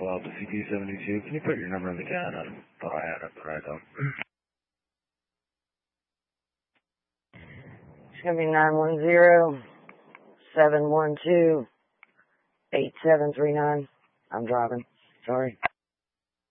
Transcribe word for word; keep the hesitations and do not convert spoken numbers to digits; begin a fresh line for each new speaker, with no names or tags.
twelve to C P seventy-two. Can you put your number in the can? I thought I had it, but I don't.
It's going to be nine one zero, seven one two, eight seven three nine. I'm driving. Sorry.